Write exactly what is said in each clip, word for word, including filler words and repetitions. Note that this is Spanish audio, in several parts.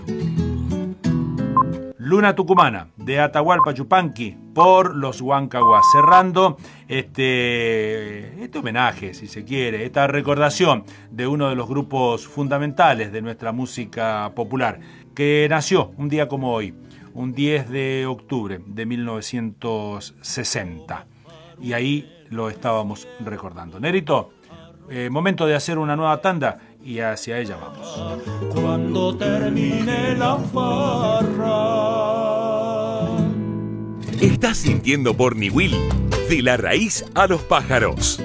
Luna Tucumana, de Atahualpa Yupanqui, por los Huancahuas, cerrando este, este homenaje, si se quiere, esta recordación de uno de los grupos fundamentales de nuestra música popular, que nació un día como hoy, un diez de octubre de mil novecientos sesenta. Y ahí lo estábamos recordando. Nerito, eh, momento de hacer una nueva tanda y hacia ella vamos. Cuando termine la farra. Estás sintiendo por Niwil, de la raíz a los pájaros.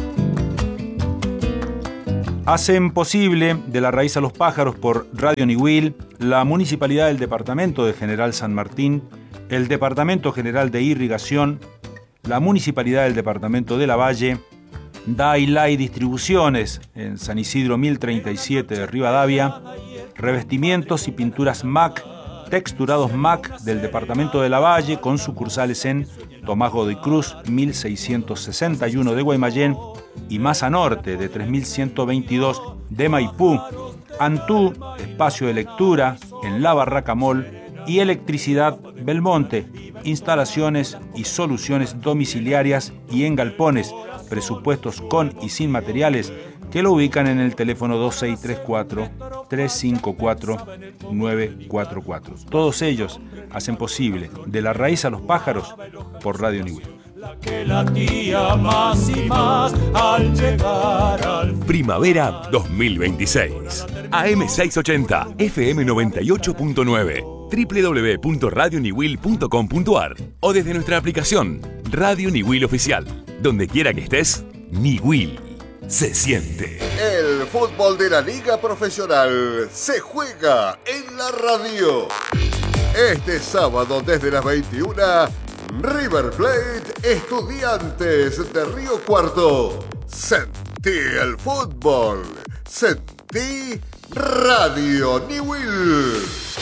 Hacen posible De la raíz a los pájaros por Radio Niwil, la Municipalidad del Departamento de General San Martín, el Departamento General de Irrigación, la Municipalidad del Departamento de Lavalle, Dailai Distribuciones en San Isidro mil treinta y siete de Rivadavia, Revestimientos y Pinturas M A C, Texturados M A C del Departamento de Lavalle con sucursales en Tomás Godoy Cruz mil seiscientos sesenta y uno de Guaymallén y Maza Norte de tres mil ciento veintidós de Maipú, Antú, espacio de lectura en La Barraca Mall y Electricidad Belmonte, instalaciones y soluciones domiciliarias y en galpones, presupuestos con y sin materiales, que lo ubican en el teléfono dos seis tres cuatro, tres cinco cuatro, nueve cuatro cuatro. Todos ellos hacen posible De la raíz a los pájaros por Radio Niwil. Que latía más y más al llegar al... Primavera dos mil veintiséis. A M seiscientos ochenta, F M noventa y ocho punto nueve, doble u doble u doble u punto radio niwil punto com punto a r o desde nuestra aplicación Radio Niwil Oficial. Donde quiera que estés, Niwil se siente. El fútbol de la Liga Profesional se juega en la radio. Este sábado desde las veintiuna, River Plate, Estudiantes de Río Cuarto. Sentí el fútbol. Sentí Radio Niwil.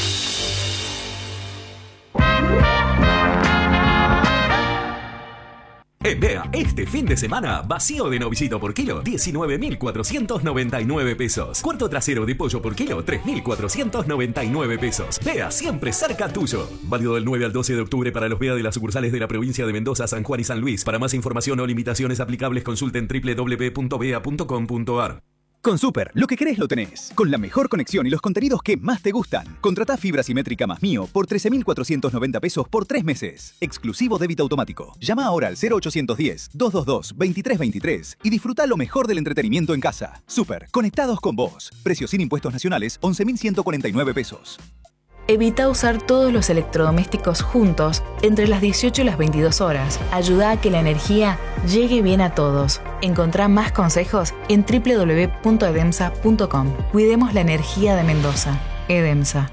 En Bea, este fin de semana, vacío de novillito por kilo, diecinueve mil cuatrocientos noventa y nueve pesos. Cuarto trasero de pollo por kilo, tres mil cuatrocientos noventa y nueve pesos. Bea, siempre cerca tuyo. Válido del nueve al doce de octubre para los Bea de las sucursales de la provincia de Mendoza, San Juan y San Luis. Para más información o limitaciones aplicables, consulten doble u doble u doble u punto bea punto com punto a r. Con Super, lo que querés lo tenés. Con la mejor conexión y los contenidos que más te gustan. Contratá fibra simétrica más mío por trece mil cuatrocientos noventa pesos por tres meses. Exclusivo débito automático. Llama ahora al cero ochocientos diez, doscientos veintidós, veintitrés veintitrés y disfruta lo mejor del entretenimiento en casa. Super, conectados con vos. Precio sin impuestos nacionales, once mil ciento cuarenta y nueve pesos. Evita usar todos los electrodomésticos juntos entre las dieciocho y las veintidós horas. Ayuda a que la energía llegue bien a todos. Encontrá más consejos en doble u doble u doble u punto edemsa punto com. Cuidemos la energía de Mendoza. Edemsa.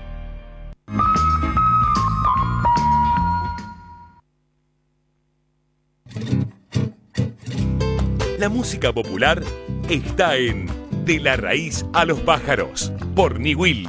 La música popular está en De la raíz a los pájaros por Niwil.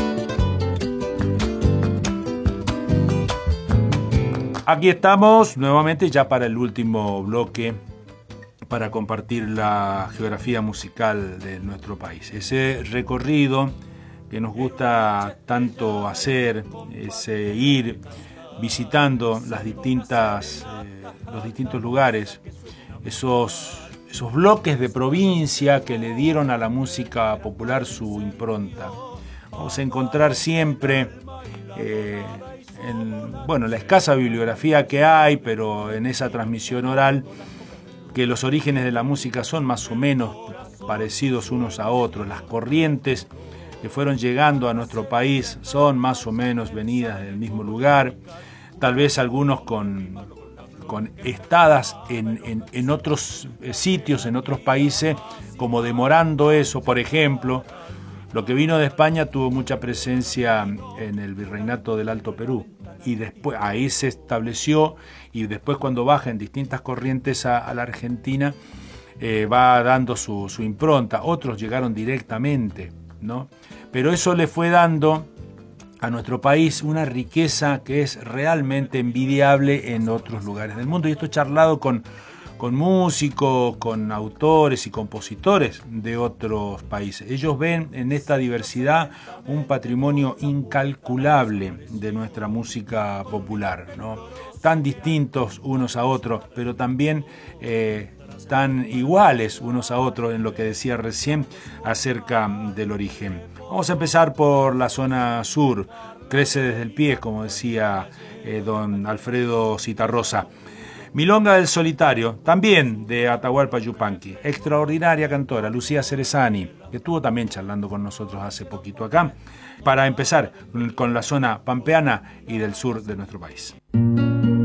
Aquí estamos nuevamente ya para el último bloque, para compartir la geografía musical de nuestro país. Ese recorrido que nos gusta tanto hacer, ese ir visitando las distintas, eh, los distintos lugares, esos, esos bloques de provincia que le dieron a la música popular su impronta. Vamos a encontrar siempre... Eh, En, bueno, la escasa bibliografía que hay, pero en esa transmisión oral, que los orígenes de la música son más o menos parecidos unos a otros. Las corrientes que fueron llegando a nuestro país son más o menos venidas del mismo lugar, tal vez algunos con, con estadas en, en, en otros sitios, en otros países, como demorando eso. Por ejemplo, lo que vino de España tuvo mucha presencia en el Virreinato del Alto Perú y después ahí se estableció, y después cuando baja en distintas corrientes a, a la Argentina eh, va dando su, su impronta. Otros llegaron directamente, ¿no? Pero eso le fue dando a nuestro país una riqueza que es realmente envidiable en otros lugares del mundo. Y esto he charlado con con músicos, con autores y compositores de otros países. Ellos ven en esta diversidad un patrimonio incalculable de nuestra música popular, ¿no? Tan distintos unos a otros, pero también eh, tan iguales unos a otros en lo que decía recién acerca del origen. Vamos a empezar por la zona sur, crece desde el pie, como decía eh, don Alfredo Citarrosa. Milonga del Solitario, también de Atahualpa Yupanqui, extraordinaria cantora, Lucía Cerezani, que estuvo también charlando con nosotros hace poquito acá, para empezar con la zona pampeana y del sur de nuestro país.